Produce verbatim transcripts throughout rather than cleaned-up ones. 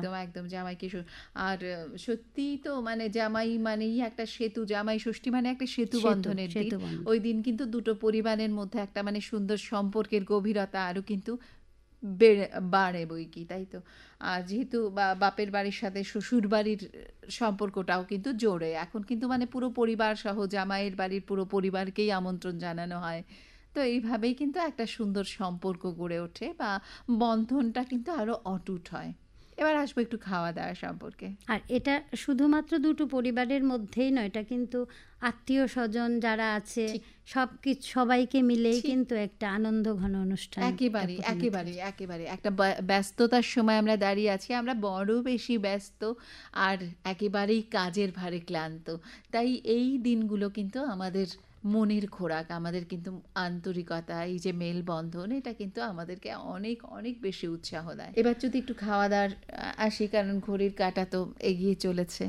একদম একদম জামাইকে স- আর আহ, সত্যি তো মানে জামাই মানেই একটা সেতু, জামাই ষষ্ঠী মানে একটা সেতু সেতু বন্ধনের দিন। সেতু বন্ধ। ওই দিন কিন্তু দুটো পরিবারের মধ্যে একটা মানে সুন্দর সম্পর্কের গভীরতা আরো কিন্তু বেড়ে বাড়ে বই কি, তাই তো? আর যেহেতু বা বাপের বাড়ির সাথে শ্বশুর বাড়ির সম্পর্কটাও কিন্তু জোরে, এখন কিন্তু মানে পুরো পরিবার সহ জামাইয়ের বাড়ির পুরো পরিবারকেই আমন্ত্রণ জানানো হয়। তো এইভাবেই কিন্তু একটা সুন্দর সম্পর্ক গড়ে ওঠে বা বন্ধনটা কিন্তু আরো অটুট হয়। এবার আসবো একটু খাওয়া দাওয়া সম্পর্কে। আর এটা শুধুমাত্র দুটো পরিবারের মধ্যেই নয়, এটা কিন্তু আত্মীয় স্বজন যারা আছে ঠিক সব কিছু সবাইকে মিলেই ঠিক কিন্তু একটা আনন্দ ঘন অনুষ্ঠান একেবারে একেবারে একেবারে একটা বা- ব্যস্ততার সময় আমরা দাঁড়িয়ে আছি, আমরা বড় বেশি ব্যস্ত আর একেবারেই কাজের ভারে ক্লান্ত। তাই এই দিনগুলো কিন্তু আমাদের মনের খোরাক, আমাদের কিন্তু আন্তরিকতা, এই যে মেলবন্ধন, এটা কিন্তু আমাদেরকে অনেক অনেক বেশি উৎসাহ দেয়। এবার যদি একটু খাওয়া দাওয়ার আহ, আসি, কারণ ঘড়ির কাঁটা তো এগিয়ে চলেছে।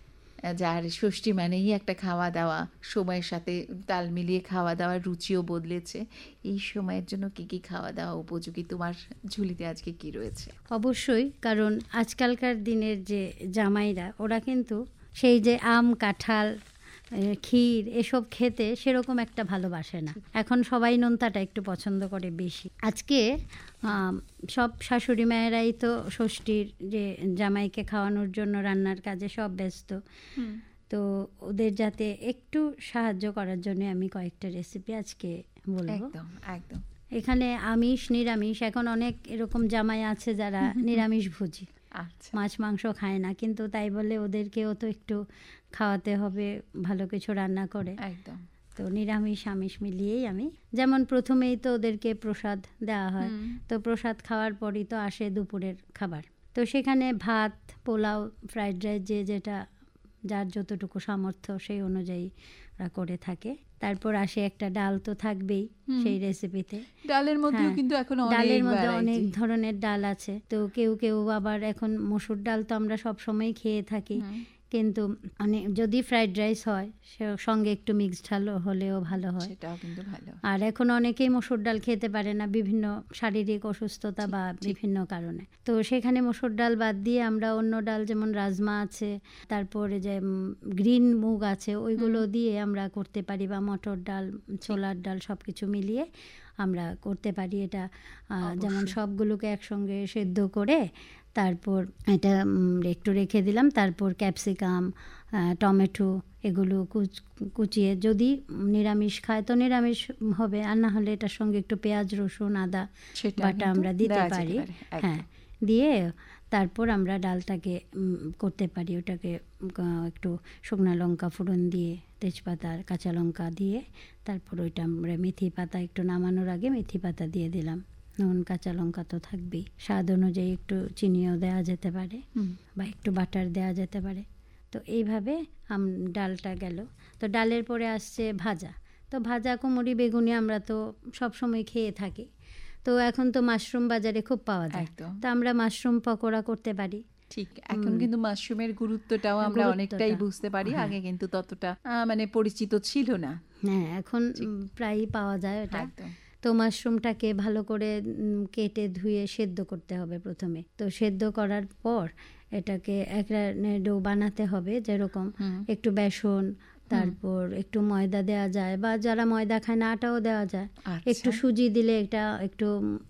যার ষষ্ঠী মানেই একটা খাওয়া দাওয়া, সময়ের সাথে তাল মিলিয়ে খাওয়া দাওয়ার রুচিও বদলেছে। এই সময়ের জন্য কি কি খাওয়া দাওয়া উপযোগী, তোমার ঝুলিতে আজকে কি রয়েছে? অবশ্যই, কারণ আজকালকার দিনের যে জামাইরা ওরা কিন্তু সেই যে আম কাঁঠাল এ, ক্ষীর এসব খেতে সেরকম একটা ভালোবাসে না। এখন সবাই নোনতাটা একটু পছন্দ করে বেশি। আজকে আম, সব শাশুড়ি মায়েরাই তো ষষ্ঠীর যে জামাইকে খাওয়ানোর জন্য রান্নার কাজে সব ব্যস্ত। হুম, তো ওদের যাতে একটু সাহায্য করার জন্য আমি কয়েকটা রেসিপি আজকে বলবো। একদম একদম। এখানে আমিষ নিরামিষ, এখন অনেক এরকম জামাই আছে যারা নিরামিষ ভোজী, আচ্ছা, মাছ মাংস খায় না, কিন্তু তাই বলে ওদেরকেও তো একটু খাওয়াতে হবে ভালো কিছু রান্না করে। একদম। তো নিরামিষ আমিষ মিলিয়েই আমি, যেমন প্রথমেই তো ওদেরকে প্রসাদ দেওয়া হয়, হুম, তো প্রসাদ খাওয়ার পরই তো আসে দুপুরের খাবার। তো সেখানে ভাত, পোলাও, ফ্রাইড রাইস, যে যেটা যার যতটুকু সামর্থ্য সেই অনুযায়ী ওরা করে থাকে। তারপর আসে একটা ডাল তো থাকবেই হুম। সেই রেসিপিতে। ডালের মধ্যেও হ্যাঁ, কিন্তু এখন অনেক ডালের মধ্যে অনেক ভ্যারাইটি। ধরনের ডাল আছে। তো কেউ কেউ আবার এখন মসুর ডাল তো আমরা সব সময় খেয়ে থাকি, কিন্তু অনেক যদি ফ্রাইড রাইস হয় সে সঙ্গে একটু মিক্সড ডাল হলেও ভালো হয়। সেটাও কিন্তু ভালো। আর এখন অনেকেই মসুর ডাল খেতে পারে না বিভিন্ন শারীরিক অসুস্থতা ঠিক, বা ঠিক। বিভিন্ন কারণে। তো সেখানে মসুর ডাল বাদ দিয়ে আমরা অন্য ডাল, যেমন রাজমা আছে, তারপরে যে গ্রিন মুগ আছে, ওইগুলো দিয়ে আমরা করতে পারি, বা মটর ডাল, ছোলার ডাল সব কিছু মিলিয়ে আমরা করতে পারি এটা। আহ, যেমন অবশ্যই। সবগুলোকে একসঙ্গে সেদ্ধ করে তারপর এটা উম, একটু রেখে দিলাম, তারপর ক্যাপসিকাম, আহ, টমেটো এগুলো কুচ কুচিয়ে, যদি নিরামিষ খায় তো নিরামিষ হবে, আর না হলে এটার সঙ্গে একটু পেঁয়াজ, রসুন, আদা সেটা বাটা কিন্তু আমরা দিতে দেওয়া যেতে পারি। পারে, একদম। হ্যাঁ, দিয়ে তারপর আমরা ডালটাকে উম, করতে পারি ওটাকে আহ, একটু শুকনো লঙ্কা ফোড়ন দিয়ে, তেজপাতা আর কাঁচা লঙ্কা দিয়ে, তারপর ওইটা আমরা মেথি পাতা, একটু নামানোর আগে মেথি পাতা দিয়ে দিলাম, নুন, কাঁচা লঙ্কা তো থাকবেই, স্বাদ অনুযায়ী একটু চিনিও দেওয়া যেতে পারে হুম, বা একটু বাটার দেওয়া যেতে পারে। তো এইভাবে আম ডালটা গেল। তো ডালের পরে আসছে ভাজা। তো ভাজা কুমড়ি বেগুনি আমরা তো সব সময় খেয়ে থাকি। তো এখন তো মাশরুম বাজারে খুব পাওয়া যায়, একদম তো আমরা মাশরুম পকোড়া করতে পারি। ঠিক। এখন কিন্তু মাশরুমের গুরুত্বটাও আমরা অনেকটাই গুরুত্বটা, বুঝতে পারি, হ্যাঁ আগে কিন্তু ততটা আহ, মানে পরিচিত ছিল না। হ্যাঁ, এখন ঠিক, উম, প্রায়ই পাওয়া যায় ওটা। একদম। তো মাশরুমটাকে ভালো করে উম, কেটে ধুয়ে সেদ্ধ করতে হবে প্রথমে। তো সেদ্ধ করার পর এটাকে একটা ডো বানাতে হবে, যেরকম হুম, একটু বেসন, তারপর একটু ময়দা দেওয়া যায়, বা যারা ময়দা খায় না আটাও দেওয়া যায়, একটু আচ্ছা, সুজি দিলে এটা একটু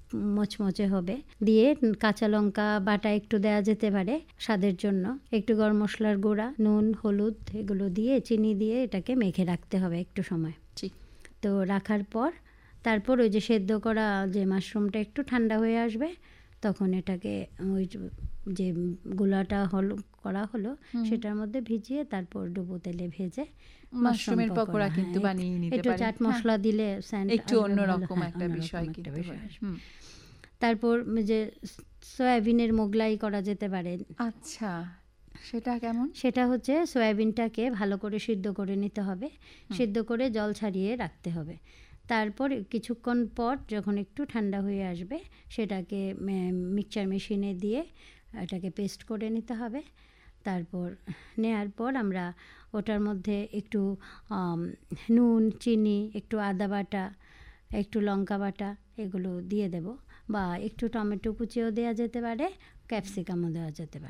মচমচে হবে। দিয়ে কাঁচা লঙ্কা বাটা একটু দেওয়া যেতে পারে স্বাদের জন্য, একটু গরম মশলার গুঁড়া, নুন, হলুদ এগুলো দিয়ে, চিনি দিয়ে এটাকে মেখে রাখতে হবে একটু সময়। ঠিক। তো রাখার পর তারপর ওই যে সেদ্ধ করা যে মাশরুমটা একটু ঠান্ডা হয়ে আসবে, তখন এটাকে ওই যে গুলাটা হলো করা হলো সেটার মধ্যে ভিজিয়ে তারপর ডুবো তেলে ভেজে মাশরুম মাশরুমের পকোড়া পকোড়া, কিন্তু হ্যাঁ, বানিয়ে নিতে একটু পারি, চাট হ্যাঁ, মশলা দিলে স্যান্ট একটু অন্যরকম একটা বিষয় একটা কিন্তু বিষয় হয়। আসবে। হুম। তারপর যে সয়াবিনের মোগলাই করা যেতে পারে। আচ্ছা, সেটা কেমন? সেটা হচ্ছে সয়াবিনটাকে ভালো করে সিদ্ধ করে নিতে হবে, সিদ্ধ করে জল ছাড়িয়ে রাখতে হবে। তারপর কিছুক্ষণ পর যখন একটু ঠান্ডা হয়ে আসবে, সেটাকে মিক্সচার মেশিনে দিয়ে এটাকে পেস্ট করে নিতে হবে। তারপর নেয়ার পর আমরা ওটার মধ্যে একটু আম, নুন, চিনি, একটু আদা বাটা, একটু লঙ্কা বাটা এগুলো দিয়ে দেব, বা একটু টমেটো কুচিও দেওয়া যেতে পারে, ক্যাপসিকামও দেওয়া যেতে পারে।